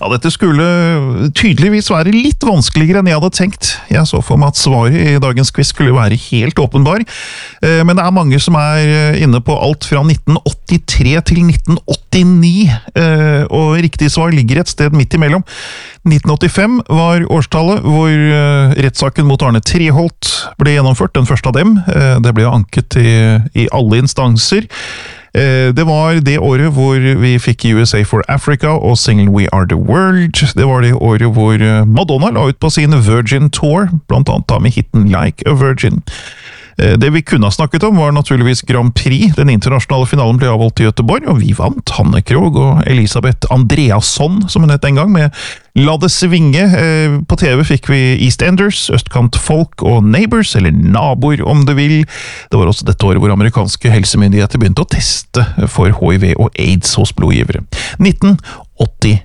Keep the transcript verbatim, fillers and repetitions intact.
Ja, dette skulle tydeligvis være litt vanskeligere enn jeg hadde tenkt. Jeg så for meg at svaret i dagens quiz skulle være helt åpenbar. Men det er mange som er inne på alt fra nitten åttitre til nitten åttini, og riktig svar ligger et sted midt imellom. nitten åttifem var årstallet hvor rettssaken mot Arne Treholt ble gjennomført, den første av dem. Det ble anket i, i alle instanser. Det var det året hvor vi fikk U S A for Africa og singlen We Are The World. Det var det året hvor Madonna la ut på sin Virgin Tour, blant annet da med hitten Like a Virgin. Det vi kunne ha snakket om var naturligvis Grand Prix. Den internasjonale finalen ble avholdt i Göteborg, og vi vant. Hanne Krogh og Elisabeth Andreasson, som hun het en gang, med La det svinge. På T V fikk vi EastEnders, Østkant Folk og Neighbors, eller Naboer om du vil. Det var også dette året hvor amerikanske helsemyndigheter begynte å teste for H I V og AIDS hos blodgivere. nitten åtti